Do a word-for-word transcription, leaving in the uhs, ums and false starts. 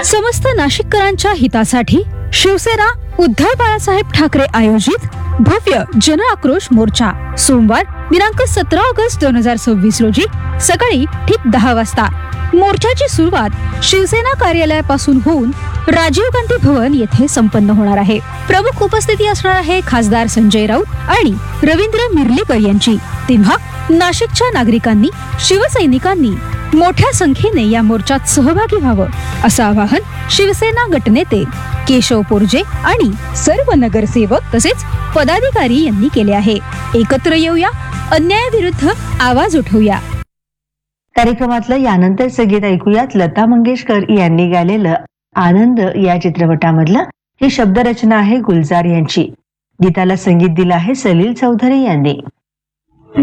समस्त नाशिककरांच्या हितासाठी शिवसेना उद्धव बाळासाहेब ठाकरे आयोजित भव्य जन आक्रोश मोर्चा सोमवार दिनांक सतरा ऑगस्ट दोन हजार सव्वीस रोजी सकाळी ठीक दहा वाजता। मोर्चाची सुरुवात शिवसेना कार्यालयापासून होऊन राजीव गांधी भवन येथे संपन्न होणार आहे। प्रमुख उपस्थिती असणार आहे खासदार संजय राऊत आणि रवींद्र मिर्लेकर यांची। तेव्हा नाशिकच्या नागरिकांनी शिवसैनिकांनी मोठ्या संख्येने या मोर्चात सहभागी व्हावं असं आवाहन शिवसेना गटनेते केशव पोरजे आणि सर्व नगरसेवक तसेच पदाधिकारी यांनी केले आहे। एकत्र येऊया, अन्यायाविरुद्ध आवाज उठवूया। कार्यक्रमातलं यानंतर संगीत ऐकूयात लता मंगेशकर यांनी गायलेलं आनंद या चित्रपटामधलं। ही शब्दरचना आहे गुलजार यांची। गीताला संगीत दिलं आहे सलील चौधरी यांनी।